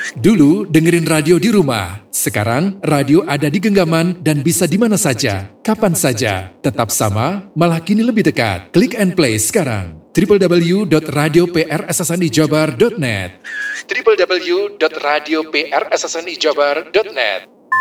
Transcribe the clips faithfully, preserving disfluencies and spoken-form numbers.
Dulu dengerin radio di rumah, sekarang radio ada di genggaman dan bisa di mana saja, kapan saja. Tetap sama, malah kini lebih dekat. Klik and play sekarang. w w w dot radio p r s s n i jabar dot net w w w dot radio p r s s n i jabar dot net.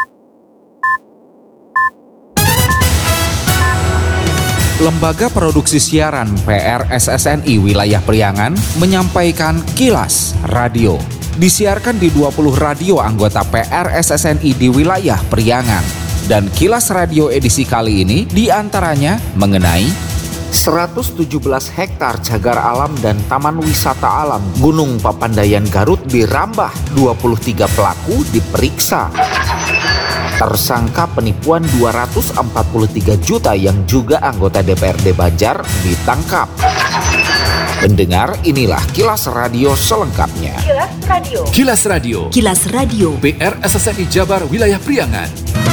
Lembaga Produksi Siaran P R S S N I Wilayah Priangan menyampaikan Kilas Radio. Disiarkan di dua puluh radio anggota P R S S N I di wilayah Priangan. Dan Kilas Radio edisi kali ini diantaranya mengenai seratus tujuh belas hektar cagar alam dan taman wisata alam Gunung Papandayan Garut dirambah, dua puluh tiga pelaku diperiksa. Tersangka penipuan dua ratus empat puluh tiga juta yang juga anggota D P R D Banjar ditangkap. Pendengar, inilah Kilas Radio selengkapnya. Kilas Radio. Kilas Radio. Kilas Radio. P R S S N I Jabar Wilayah Priangan.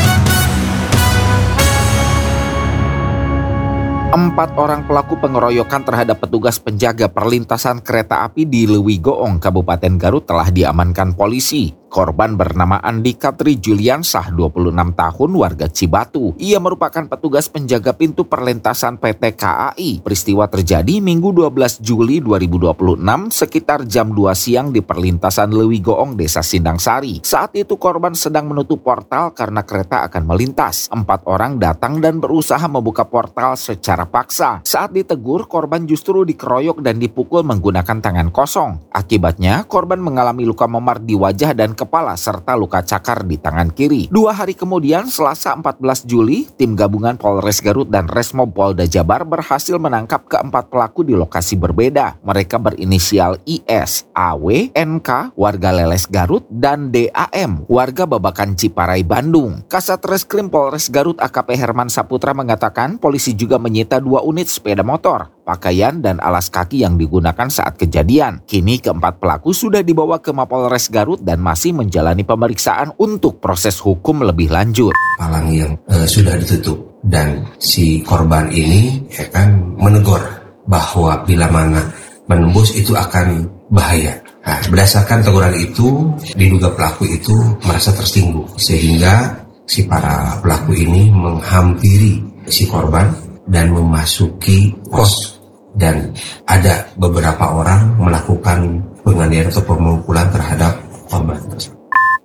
Empat orang pelaku pengeroyokan terhadap petugas penjaga perlintasan kereta api di Lewi Goong, Kabupaten Garut telah diamankan polisi. Korban bernama Andika Tri Juliansah, dua puluh enam tahun, warga Cibatu. Ia merupakan petugas penjaga pintu perlintasan P T K A I. Peristiwa terjadi Minggu dua belas Juli dua ribu dua puluh enam sekitar jam dua siang di perlintasan Lewi Goong, Desa Sindang Sari. Saat itu korban sedang menutup portal karena kereta akan melintas. Empat orang datang dan berusaha membuka portal secara paksa. Saat ditegur, korban justru dikeroyok dan dipukul menggunakan tangan kosong. Akibatnya, korban mengalami luka memar di wajah dan kepala serta luka cakar di tangan kiri. Dua hari kemudian, Selasa empat belas Juli, tim gabungan Polres Garut dan Resmob Polda Jabar berhasil menangkap keempat pelaku di lokasi berbeda. Mereka berinisial I S, A W, N K, warga Leles Garut, dan D A M, warga Babakan Ciparai Bandung. Kasat Reskrim Polres Garut A K P Herman Saputra mengatakan polisi juga menyita dua unit sepeda motor, pakaian, dan alas kaki yang digunakan saat kejadian. Kini keempat pelaku sudah dibawa ke Mapolres Garut dan masih menjalani pemeriksaan untuk proses hukum lebih lanjut. Palang yang uh, sudah ditutup dan si korban ini ya kan menegur bahwa bila mana menembus itu akan bahaya. Nah, berdasarkan teguran itu diduga pelaku itu merasa tersinggung sehingga si para pelaku ini menghampiri si korban dan memasuki kos, dan ada beberapa orang melakukan penganiayaan atau pemukulan terhadap korban tersebut.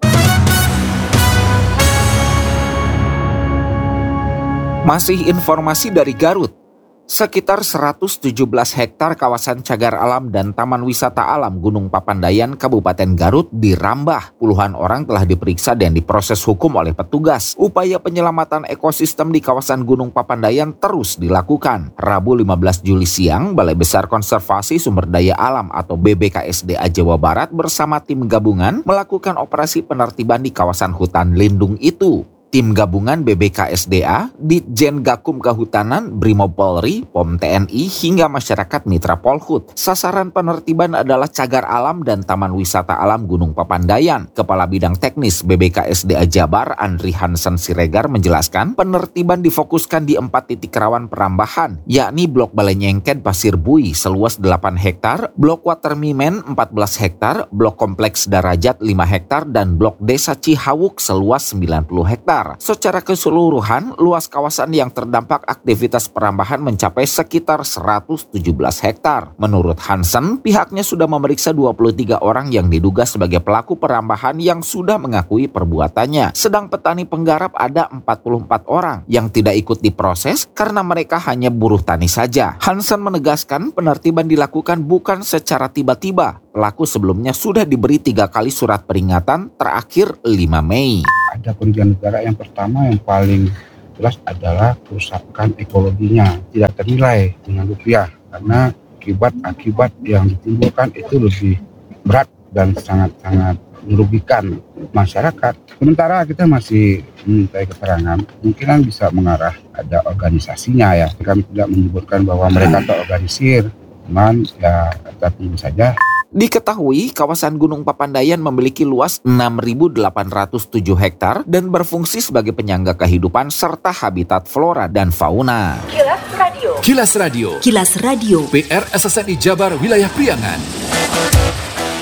Masih informasi dari Garut. Sekitar seratus tujuh belas hektar kawasan cagar alam dan taman wisata alam Gunung Papandayan, Kabupaten Garut dirambah. Puluhan orang telah diperiksa dan diproses hukum oleh petugas. Upaya penyelamatan ekosistem di kawasan Gunung Papandayan terus dilakukan. Rabu lima belas Juli siang, Balai Besar Konservasi Sumber Daya Alam atau B B K S D A Jawa Barat bersama tim gabungan melakukan operasi penertiban di kawasan hutan lindung itu. Tim gabungan B B K S D A, Ditjen Gakum Kehutanan, Brimob Polri, P O M T N I, hingga masyarakat mitra Polhut. Sasaran penertiban adalah cagar alam dan taman wisata alam Gunung Papandayan. Kepala Bidang Teknis B B K S D A Jabar, Andri Hansen Siregar, menjelaskan penertiban difokuskan di empat titik rawan perambahan, yakni Blok Balai Nyengked Pasir Bui seluas delapan hektar, Blok Watermimen empat belas hektar, Blok Kompleks Darajat lima hektar, dan Blok Desa Cihawuk seluas sembilan puluh hektar. Secara keseluruhan, luas kawasan yang terdampak aktivitas perambahan mencapai sekitar seratus tujuh belas hektar. Menurut Hansen, pihaknya sudah memeriksa dua puluh tiga orang yang diduga sebagai pelaku perambahan yang sudah mengakui perbuatannya. Sedang petani penggarap ada empat puluh empat orang yang tidak ikut diproses karena mereka hanya buruh tani saja. Hansen menegaskan penertiban dilakukan bukan secara tiba-tiba. Pelaku sebelumnya sudah diberi tiga kali surat peringatan, terakhir lima Mei. Ada kerugian negara yang pertama yang paling jelas adalah kerusakan ekologinya tidak ternilai dengan rupiah karena akibat-akibat yang ditimbulkan itu lebih berat dan sangat-sangat merugikan masyarakat. Sementara kita masih meminta keterangan, kemungkinan bisa mengarah ada organisasinya ya. Kami tidak menyebutkan bahwa mereka terorganisir, cuman ya kita tunggu saja. Diketahui kawasan Gunung Papandayan memiliki luas enam ribu delapan ratus tujuh hektar dan berfungsi sebagai penyangga kehidupan serta habitat flora dan fauna. Kilas Radio. Kilas Radio. Kilas Radio. P R S S N I Jabar Wilayah Priangan.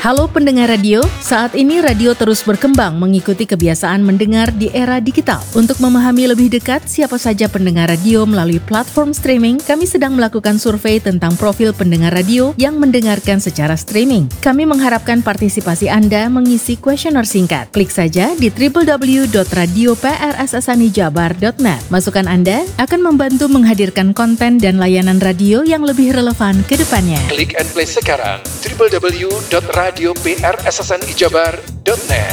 Halo pendengar radio, saat ini radio terus berkembang mengikuti kebiasaan mendengar di era digital. Untuk memahami lebih dekat siapa saja pendengar radio melalui platform streaming, kami sedang melakukan survei tentang profil pendengar radio yang mendengarkan secara streaming. Kami mengharapkan partisipasi Anda mengisi kuesioner singkat. Klik saja di w w w dot radio p r s s a n i jabar dot net. Masukan Anda akan membantu menghadirkan konten dan layanan radio yang lebih relevan ke depannya. Klik and play sekarang w w w dot radio p r s s n i jabar dot net.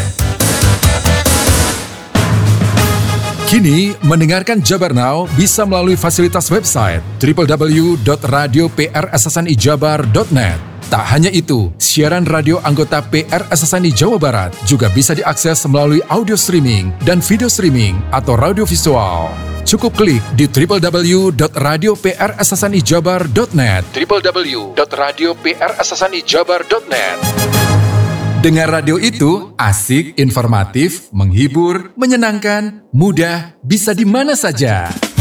Kini, mendengarkan Jabar Now bisa melalui fasilitas website w w w dot radio p r s s n i jabar dot net. Tak hanya itu, siaran radio anggota P R S S N I Jawa Barat juga bisa diakses melalui audio streaming dan video streaming atau radio visual. Cukup klik di w w w dot radio p r s s n i jabar dot net w w w dot radio p r s s n i jabar dot net. Dengar radio itu asik, informatif, menghibur, menyenangkan, mudah, bisa di mana saja.